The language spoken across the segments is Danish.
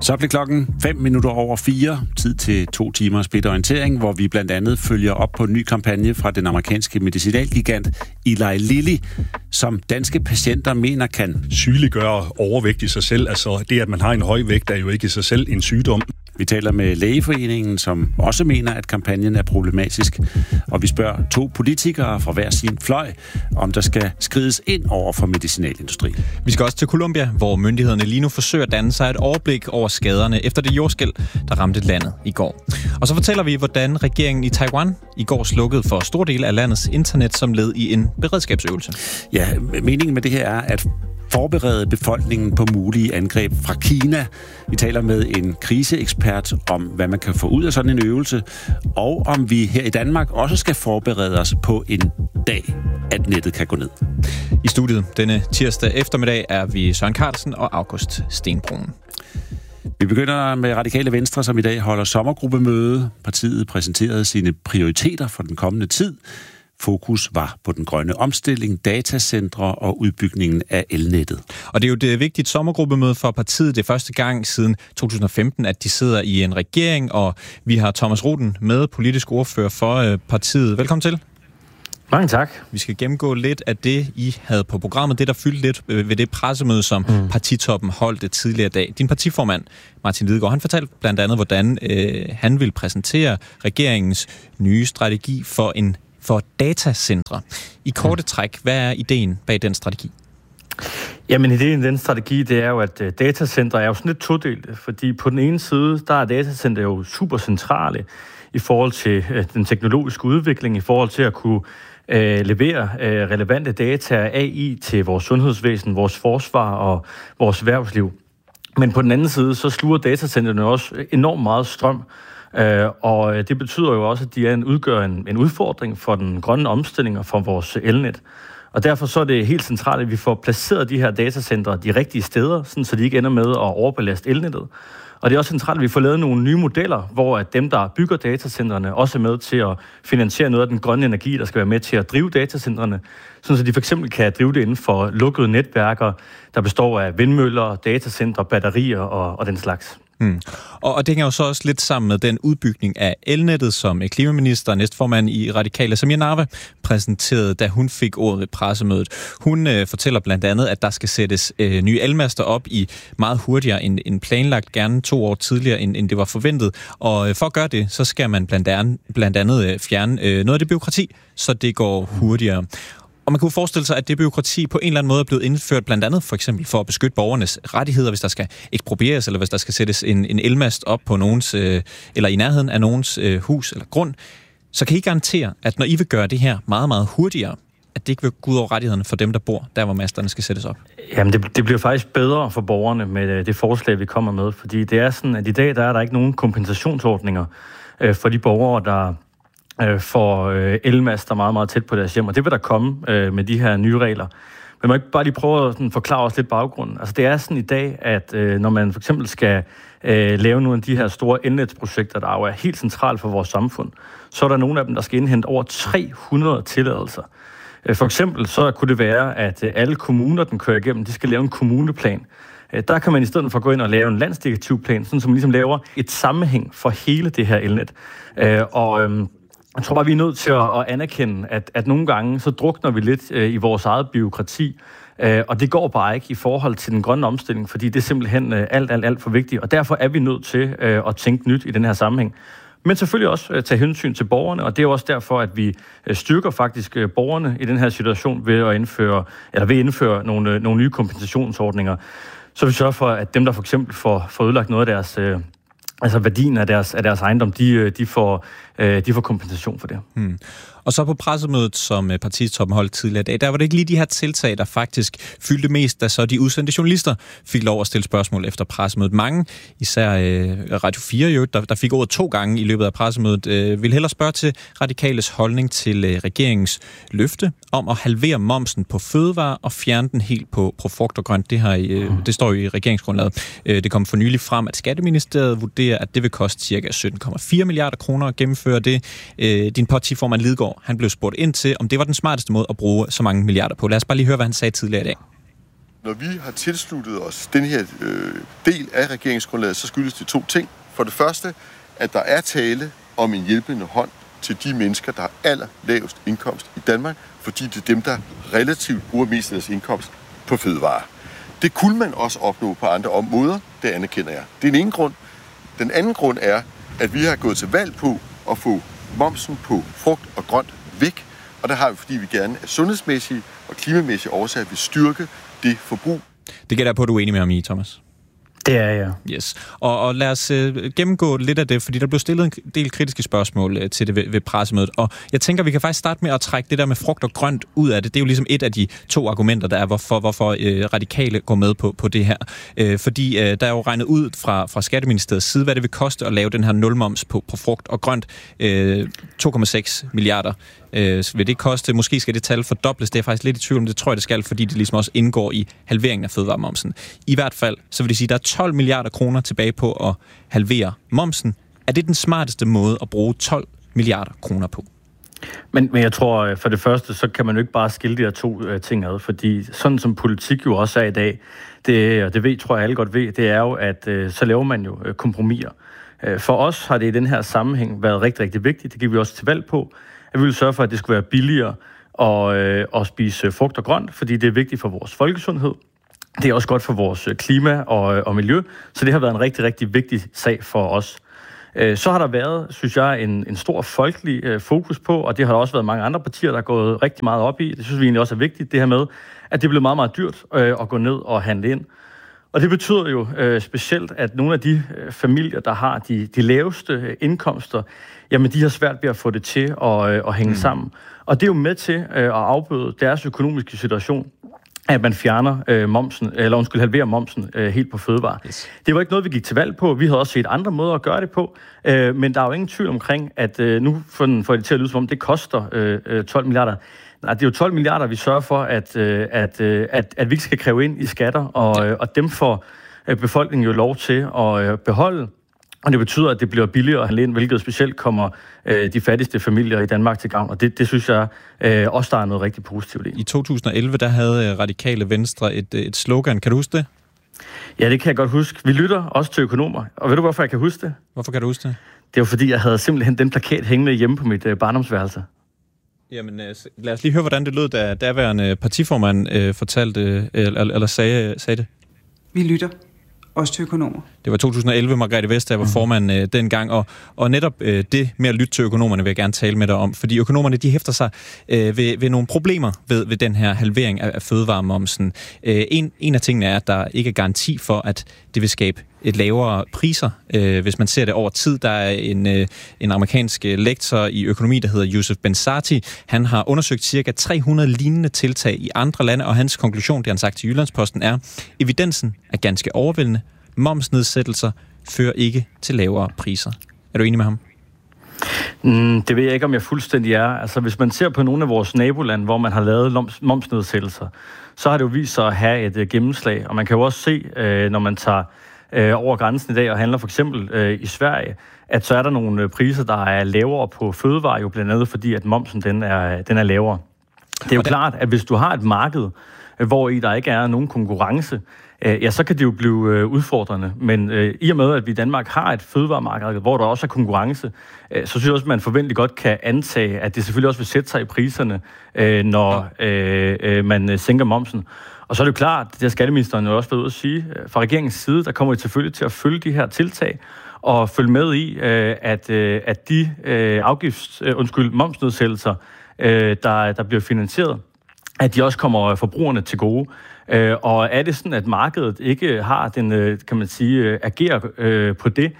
Så blev klokken 4:05. Tid til 2 timers orientering, hvor vi blandt andet følger op på en ny kampagne fra den amerikanske medicinalgigant Eli Lilly, som danske patienter mener kan sygeliggøre overvægt i sig selv. Altså det, at man har en høj vægt, er jo ikke i sig selv en sygdom. Vi taler med Lægeforeningen, som også mener, at kampagnen er problematisk. Og vi spørger 2 politikere fra hver sin fløj, om der skal skrides ind over for medicinalindustrien. Vi skal også til Colombia, hvor myndighederne lige nu forsøger at danne sig et overblik over skaderne efter det jordskælv, der ramte landet i går. Og så fortæller vi, hvordan regeringen i Taiwan i går slukkede for stor del af landets internet som led i en beredskabsøvelse. Ja, meningen med det her er at forberede befolkningen på mulige angreb fra Kina. Vi taler med en kriseekspert om, hvad man kan få ud af sådan en øvelse, og om vi her i Danmark også skal forberede os på en dag, at nettet kan gå ned. I studiet denne tirsdag eftermiddag er vi Søren Carlsen og August Stenbrun. Vi begynder med Radikale Venstre, som i dag holder sommergruppemøde. Partiet præsenterede sine prioriteter for den kommende tid. Fokus var på den grønne omstilling, datacentre og udbygningen af elnettet. Og det er jo et vigtigt sommergruppemøde for partiet. Det er første gang siden 2015, at de sidder i en regering, og vi har Thomas Rothen med, politisk ordfører for partiet. Velkommen til. Mange tak. Vi skal gennemgå lidt af det, I havde på programmet. Det, der fyldte lidt ved det pressemøde, som partitoppen holdt tidligere i dag. Din partiformand, Martin Lidegaard, han fortalte blandt andet, hvordan han vil præsentere regeringens nye strategi for datacentre. I korte træk, hvad er ideen bag den strategi? Jamen, ideen i den strategi, det er jo, at datacentre er jo sådan lidt todelt, fordi på den ene side, der er datacentre jo super centrale i forhold til den teknologiske udvikling, i forhold til at kunne levere relevante data af AI til vores sundhedsvæsen, vores forsvar og vores erhvervsliv. Men på den anden side, så sluger datacentrene også enormt meget strøm, og det betyder jo også, at de udgør en udfordring for den grønne omstilling og for vores elnet. Og derfor så er det helt centralt, at vi får placeret de her datacentre de rigtige steder, sådan så de ikke ender med at overbelaste elnettet. Og det er også centralt, at vi får lavet nogle nye modeller, hvor at dem, der bygger datacentrene, også er med til at finansiere noget af den grønne energi, der skal være med til at drive datacentrene, sådan så de for eksempel kan drive det inden for lukkede netværker, der består af vindmøller, datacentre, batterier og den slags. Og det hænger jo så også lidt sammen med den udbygning af elnettet, som klimaminister og næstformand i Radikale, Samira Nawa, præsenterede, da hun fik ordet ved pressemødet. Hun fortæller blandt andet, at der skal sættes nye elmaster op i meget hurtigere end planlagt, gerne 2 år tidligere, end det var forventet. Og for at gøre det, så skal man blandt andet fjerne noget af det bureaukrati, så det går hurtigere. Og man kunne forestille sig, at det bureaukrati på en eller anden måde er blevet indført, blandt andet for eksempel for at beskytte borgernes rettigheder, hvis der skal eksproprieres, eller hvis der skal sættes en elmast op på nogens, eller i nærheden af nogens hus eller grund. Så kan I garantere, at når I vil gøre det her meget, meget hurtigere, at det ikke vil gå ud over rettighederne for dem, der bor der, hvor masterne skal sættes op? Jamen, det bliver faktisk bedre for borgerne med det forslag, vi kommer med, fordi det er sådan, at i dag der er der ikke nogen kompensationsordninger for de borgere, der for elmaster meget, meget tæt på deres hjem, og det vil der komme med de her nye regler. Men man ikke bare lige prøve at forklare os lidt baggrunden. Altså det er sådan i dag, at når man for eksempel skal lave nogle af de her store elnetsprojekter, der jo er helt centralt for vores samfund, så er der nogle af dem, der skal indhente over 300 tilladelser. For eksempel så kunne det være, at alle kommuner, den kører igennem, de skal lave en kommuneplan. Der kan man i stedet for gå ind og lave en landsdirektivplan, sådan som man ligesom laver et sammenhæng for hele det her elnet. Jeg tror bare, vi er nødt til at anerkende, at nogle gange så drukner vi lidt i vores eget bureaukrati, og det går bare ikke i forhold til den grønne omstilling, fordi det er simpelthen alt for vigtigt, og derfor er vi nødt til at tænke nyt i den her sammenhæng. Men selvfølgelig også tage hensyn til borgerne, og det er også derfor, at vi styrker faktisk borgerne i den her situation ved at indføre nogle nye kompensationsordninger, så vi sørger for, at dem, der for eksempel får ødelagt noget af deres værdien af deres ejendom, de får kompensation for det. Og så på pressemødet, som partitoppen holdt tidligere i dag, der var det ikke lige de her tiltag, der faktisk fyldte mest, da så de udsendte journalister fik lov at stille spørgsmål efter pressemødet. Mange, især Radio 4, der fik ordet 2 gange i løbet af pressemødet, vil hellere spørge til Radikales holdning til regeringens løfte om at halvere momsen på fødevarer og fjerne den helt på frugt og grønt. Det står jo i regeringsgrundlaget. Det kom for nylig frem, at Skatteministeriet vurderer, at det vil koste ca. 17,4 milliarder kroner at gennemføre det. Din partiformand Lidegaard, han blev spurgt ind til, om det var den smarteste måde at bruge så mange milliarder på. Lad os bare lige høre, hvad han sagde tidligere i dag. når vi har tilsluttet os den her del af regeringsgrundlaget, så skyldes det 2 ting. For det første, at der er tale om en hjælpende hånd til de mennesker, der har allerlavest indkomst i Danmark, fordi det er dem, der relativt bruger mest af deres indkomst på fødevarer. Det kunne man også opnå på andre måder, det anerkender jeg. Det er den ene grund. Den anden grund er, at vi har gået til valg på at få momsen på frugt og grønt væk, og der har vi, fordi vi gerne af sundhedsmæssige og klimamæssige årsager vil styrke det forbrug. Det gælder på, at du er enig med ham i, Thomas. Det er jeg. Yes. Og lad os gennemgå lidt af det, fordi der blev stillet en del kritiske spørgsmål til det ved pressemødet. Og jeg tænker, vi kan faktisk starte med at trække det der med frugt og grønt ud af det. Det er jo ligesom et af de 2 argumenter, der er, hvorfor radikale går med på det her. Fordi der er jo regnet ud fra Skatteministeriets side, hvad det vil koste at lave den her nulmoms på frugt og grønt. 2,6 milliarder. Vil det koste? Måske skal det tal fordobles. Det er faktisk lidt i tvivl om, det tror jeg, det skal, fordi det ligesom også indgår i halveringen af fødevaremomsen. I hvert fald, så vil det sige, at der er 12 milliarder kroner tilbage på at halvere momsen. Er det den smarteste måde at bruge 12 milliarder kroner på? Men jeg tror, for det første, så kan man jo ikke bare skille de her 2 ting ad, fordi sådan som politik jo også er i dag, det tror jeg alle godt ved, det er jo, at så laver man jo kompromiser. For os har det i den her sammenhæng været rigtig, rigtig vigtigt, det gik vi også til valg på, at vi vil sørge for, at det skulle være billigere at spise frugt og grønt, fordi det er vigtigt for vores folkesundhed. Det er også godt for vores klima og miljø, så det har været en rigtig, rigtig vigtig sag for os. Så har der været, synes jeg, en stor folkelig fokus på, og det har der også været mange andre partier, der har gået rigtig meget op i. Det synes vi egentlig også er vigtigt, det her med, at det bliver meget, meget dyrt at gå ned og handle ind. Og det betyder jo specielt, at nogle af de familier, der har de laveste indkomster, jamen de har svært ved at få det til at hænge sammen. Og det er jo med til at afbøde deres økonomiske situation, at man fjerner halverer momsen helt på fødevarer. Yes. Det var ikke noget, vi gik til valg på. Vi havde også set andre måder at gøre det på. Men der er jo ingen tvivl omkring, at nu får det til at lyde som om, det koster 12 milliarder. Nej, det er jo 12 milliarder, vi sørger for, at vi ikke skal kræve ind i skatter, og dem får befolkningen jo lov til at beholde. Og det betyder, at det bliver billigere at handle ind, hvilket specielt kommer de fattigste familier i Danmark til gavn. Og det synes jeg også, der er noget rigtig positivt i. I 2011, der havde Radikale Venstre et slogan. Kan du huske det? Ja, det kan jeg godt huske. Vi lytter også til økonomer. Og ved du, hvorfor jeg kan huske det? Hvorfor kan du huske det? Det er jo fordi, jeg havde simpelthen den plakat hængende hjemme på mit barndomsværelse. Jamen, lad os lige høre, hvordan det lød, da daværende partiformand fortalte, eller sagde det. Vi lytter også til økonomer. Det var 2011, Margrethe Vestager var formand dengang, og netop det med at lytte til økonomerne vil jeg gerne tale med dig om, fordi økonomerne, de hæfter sig ved nogle problemer ved den her halvering af fødevaremomsen. En af tingene er, at der ikke er garanti for, at det vil skabe et lavere priser, hvis man ser det over tid. Der er en amerikansk lektor i økonomi, der hedder Yusuf Bensati. Han har undersøgt cirka 300 lignende tiltag i andre lande, og hans konklusion, det han sagt til Jyllandsposten, er, evidensen er ganske overvældende. Momsnedsættelser fører ikke til lavere priser. Er du enig med ham? Det ved jeg ikke, om jeg fuldstændig er. Altså, hvis man ser på nogle af vores nabolande, hvor man har lavet momsnedsættelser, så har det jo vist sig at have et gennemslag. Og man kan jo også se, når man tager over grænsen i dag og handler for eksempel i Sverige, at så er der nogle priser, der er lavere på fødevarer, jo blandt andet fordi, at momsen den er lavere. Det er jo klart, at hvis du har et marked, hvor i der ikke er nogen konkurrence, ja, så kan det jo blive udfordrende. Men i og med, at vi i Danmark har et fødevaremarked, hvor der også er konkurrence, så synes jeg også, at man forventeligt godt kan antage, at det selvfølgelig også vil sætte sig i priserne, når man sænker momsen. Og så er det jo klart, det har skatteministeren jo også været ude at sige, fra regeringens side, der kommer vi selvfølgelig til at følge de her tiltag, og følge med i, at de momsnedsættelser, der bliver finansieret, at de også kommer forbrugerne til gode. Og er det sådan, at markedet ikke har den, kan man sige, agerer på det,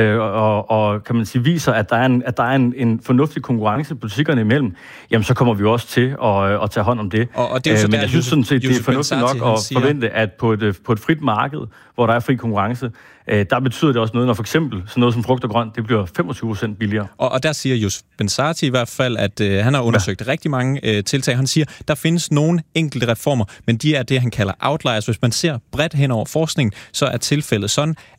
og kan man sige, viser, at der er en fornuftig konkurrence butikkerne imellem, jamen så kommer vi også til at tage hånd om det. Og det er jo men jeg synes sådan set, det er fornuftigt nok at forvente, at på et frit marked, hvor der er fri konkurrence, der betyder det også noget, når for eksempel sådan noget som frugt og grønt, det bliver 25% billigere. Og der siger Yusuf Bensati i hvert fald, at han har undersøgt rigtig mange tiltag. Han siger, der findes nogle enkelte reformer, men de er det, han kalder outliers. Hvis man ser bredt hen over forskningen, så er tilfældet sådan,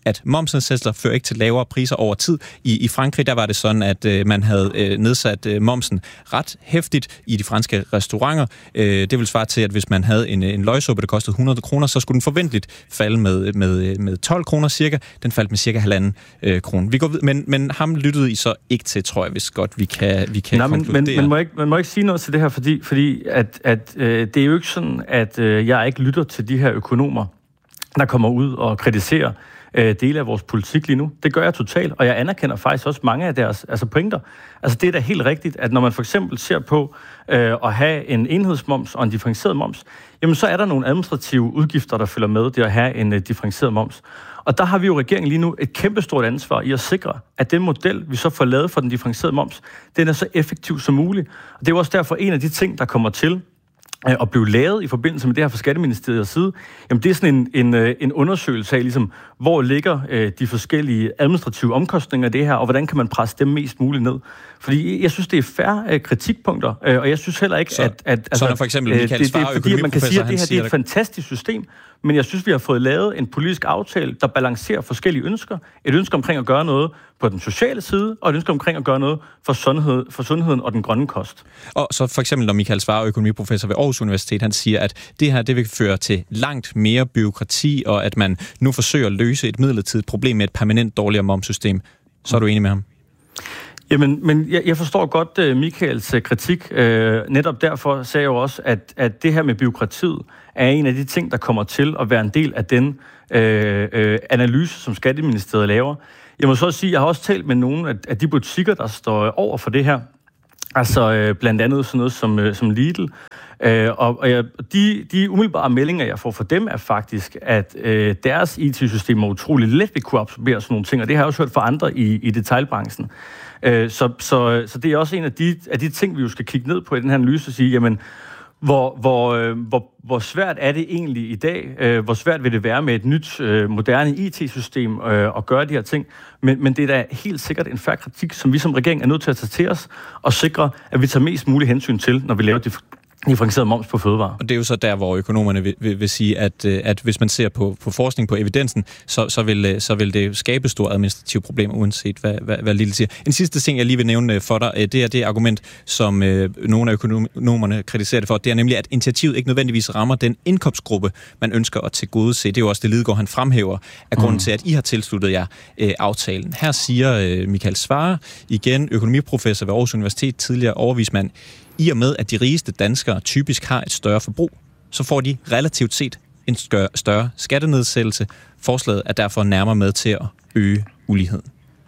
at momsnedsættelser fører ikke til lavere priser over tid. I Frankrig, der var det sådan, at man havde nedsat momsen ret hæftigt i de franske restauranter. Det vil svare til, at hvis man havde en løgsuppe, der kostede 100 kroner, så skulle den forventeligt falde med 12 kroner cirka. Den faldt med cirka 1,5 kroner. Vi går videre, men ham lyttede I så ikke til, tror jeg, hvis godt vi kan konkludere. Men man må ikke sige noget til det her, fordi det er jo ikke sådan, at jeg ikke lytter til de her økonomer, der kommer ud og kritiserer dele af vores politik lige nu. Det gør jeg totalt, og jeg anerkender faktisk også mange af deres pointer. Altså det er da helt rigtigt, at når man for eksempel ser på at have en enhedsmoms og en differentieret moms, jamen så er der nogle administrative udgifter, der følger med det at have en differentieret moms. Og der har vi jo regeringen lige nu et kæmpestort ansvar i at sikre, at den model, vi så får lavet for den differentierede moms, den er så effektiv som muligt. Og det er jo også derfor en af de ting, der kommer til at blive lavet i forbindelse med det her fra Skatteministeriets side, jamen det er sådan en undersøgelse af, ligesom, hvor ligger de forskellige administrative omkostninger af det her, og hvordan kan man presse dem mest muligt ned. Fordi jeg synes, det er fair kritikpunkter, og jeg synes heller ikke, så når for eksempel Michael Svarer, det er fordi, man kan sige, at det her det er et fantastisk system, men jeg synes, vi har fået lavet en politisk aftale, der balancerer forskellige ønsker. Et ønske omkring at gøre noget på den sociale side, og et ønske omkring at gøre noget for sundheden og den grønne kost. Og så for eksempel, når Michael Svarer, økonomiprofessor ved Aarhus Universitet, han siger, at det her det vil føre til langt mere bureaukrati, og at man nu forsøger at løse et midlertidigt problem med et permanent dårligere momssystem. Så er du enig med ham? Jamen, men jeg forstår godt Michaels kritik. Netop derfor sagde jeg jo også, at det her med bureaukratiet er en af de ting, der kommer til at være en del af den analyse, som Skatteministeriet laver. Jeg må så også sige, at jeg har også talt med nogle af de butikker, der står over for det her. Altså blandt andet sådan noget som Lidl. De umiddelbare meldinger, jeg får fra dem, er faktisk, at deres IT-systemer utrolig let vil kunne absorbere sådan nogle ting, og det har jeg også hørt fra andre i detailbranchen. Så det er også en af de ting, vi jo skal kigge ned på i den her analyse og sige, jamen, hvor svært er det egentlig i dag? Hvor svært vil det være med et nyt, moderne IT-system at gøre de her ting? Men det er da helt sikkert en fair kritik, som vi som regering er nødt til at tage til os og sikre, at vi tager mest muligt hensyn til, når vi laver differentieret moms på fødevarer. Og det er jo så der, hvor økonomerne vil sige, at hvis man ser på forskning på evidensen, så vil det skabe store administrative problemer, uanset hvad Lille siger. En sidste ting, jeg lige vil nævne for dig, det er det argument, som nogle af økonomerne kritiserer det for. Det er nemlig, at initiativet ikke nødvendigvis rammer den indkomstgruppe, man ønsker at tilgodese. Det er jo også det, Lidegaard han fremhæver, af grunden til, at I har tilsluttet jer aftalen. Her siger Michael Svarer, igen økonomiprofessor ved Aarhus Universitet, tidligere overvismand, i og med, at de rigeste danskere typisk har et større forbrug, så får de relativt set en større skattenedsættelse. Forslaget er derfor nærmere med til at øge uligheden.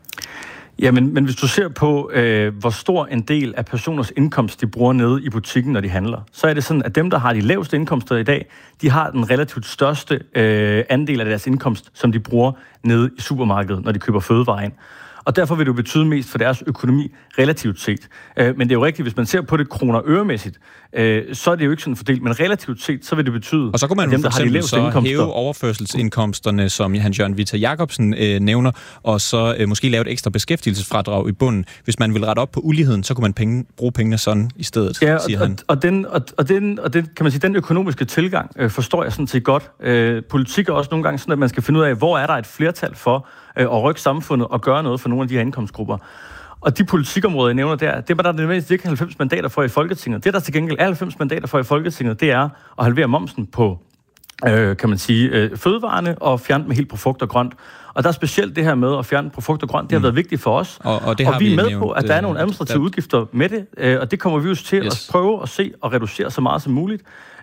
Ja, men hvis du ser på, hvor stor en del af personers indkomst, de bruger nede i butikken, når de handler, så er det sådan, at dem, der har de laveste indkomster i dag, de har den relativt største andel af deres indkomst, som de bruger nede i supermarkedet, når de køber fødevarer ind. Og derfor vil det jo betyde mest for deres økonomi relativt set. Men det er jo rigtigt, hvis man ser på det kroner øremæssigt, så er det jo ikke sådan fordelt, men relativt set, så vil det betyde, og så kunne man dem, der har de laveste indkomster, hæve overførselsindkomsterne, som Hans Jørgen Vita Jacobsen nævner, og så måske lave et ekstra beskæftigelsesfradrag i bunden. Hvis man vil rette op på uligheden, så kunne man bruge pengene sådan i stedet, siger han. Og den, kan man sige, den økonomiske tilgang forstår jeg sådan set godt. Politik er også nogle gange sådan, at man skal finde ud af, hvor er der et flertal for at rykke samfundet og gøre noget for nogle af de her indkomstgrupper. Og de politikområder, jeg nævner der, det var der nødvendigvis ikke 90 mandater for i Folketinget. Det, der til gengæld er 90 mandater for i Folketinget, det er at halvere momsen på, kan man sige, fødevarene og fjerne med helt på frugt og grønt. Og der er specielt det her med at fjerne på frugt og grønt, det har været vigtigt for os. Og det har vi er med nævnt, på, at der er nogle administrative udgifter med det, og det kommer vi jo til at prøve at se og reducere så meget som muligt.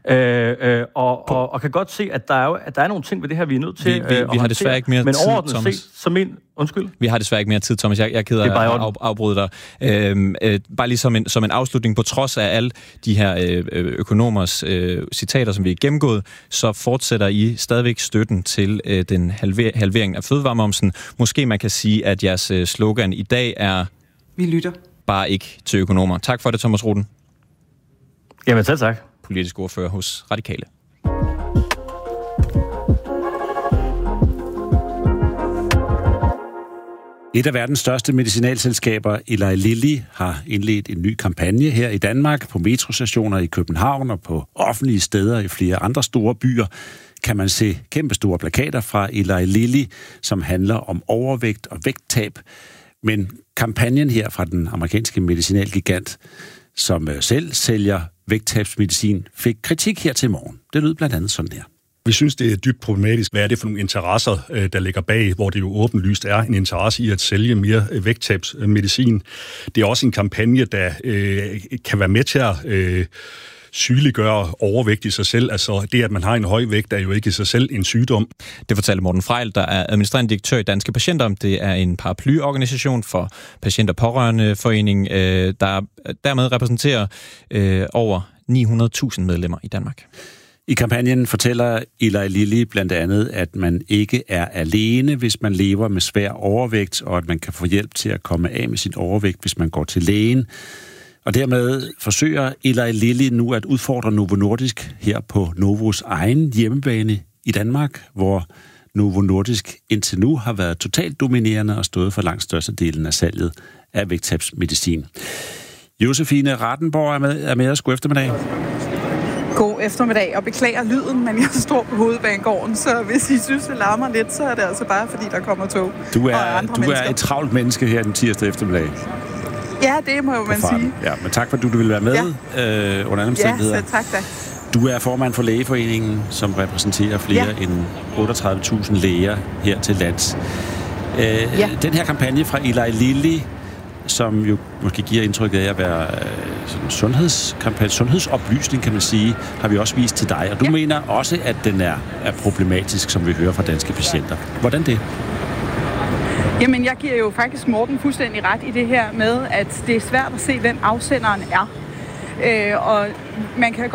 Og kan godt se, at der er nogle ting ved det her, vi er nødt til vi har desværre ikke mere tid, men overordnet Thomas. set, som en... Undskyld? Vi har desværre ikke mere tid, Thomas. Jeg er ked af at afbryde dig. Bare lige som en afslutning, på trods af alle de her økonomers citater, som vi har gennemgået, så fortsætter I stadigvæk støtten til den halvering af fødevaremomsen. Måske man kan sige, at jeres slogan i dag er... Vi lytter. Bare ikke til økonomer. Tak for det, Thomas Ruden. Jamen selv tak. Politisk ordfører hos Radikale. Et af verdens største medicinalselskaber, Eli Lilly, har indledt en ny kampagne her i Danmark. På metrostationer i København og på offentlige steder i flere andre store byer kan man se kæmpestore plakater fra Eli Lilly, som handler om overvægt og vægttab. Men kampagnen her fra den amerikanske medicinalgigant, som selv sælger vægttabsmedicin, fik kritik her til morgen. Det lød blandt andet sådan her. Vi synes, det er dybt problematisk. Hvad er det for nogle interesser, der ligger bag, hvor det jo åbenlyst er en interesse i at sælge mere vægttabsmedicin. Det er også en kampagne, der kan være med til at sygeliggøre overvægt i sig selv. Altså det, at man har en høj vægt, er jo ikke i sig selv en sygdom. Det fortalte Morten Frejl, der er administrerende direktør i Danske Patienter. Det er en paraplyorganisation for Patient- og Pårørendeforening, der dermed repræsenterer over 900.000 medlemmer i Danmark. I kampagnen fortæller Eli Lilly blandt andet, at man ikke er alene, hvis man lever med svær overvægt, og at man kan få hjælp til at komme af med sin overvægt, hvis man går til lægen. Og dermed forsøger Eli Lilly nu at udfordre Novo Nordisk her på Novos egen hjemmebane i Danmark, hvor Novo Nordisk indtil nu har været totalt dominerende og stået for langt størstedelen af salget af vægttabsmedicin. Josefine Rattenborg er med os. God eftermiddag. God eftermiddag, og beklager lyden, men jeg står på Hovedbanegården, så hvis I synes, det larmer lidt, så er det altså bare, fordi der kommer tog. Du er et travlt menneske her den tirsdag eftermiddag. Ja, det må man sige. Ja, men tak for, at du vil være med under alle omstændigheder. Ja, så tak da. Du er formand for Lægeforeningen, som repræsenterer flere end 38.000 læger her til lands. Den her kampagne fra Eli Lilly, som jo måske giver indtrykket af at være sådan sundhedskampagne, sundhedsoplysning, kan man sige, har vi også vist til dig. Og du mener også, at den er problematisk, som vi hører fra Danske Patienter. Hvordan det? Jamen, jeg giver jo faktisk Morten fuldstændig ret i det her med, at det er svært at se, hvem afsenderen er. Og man kan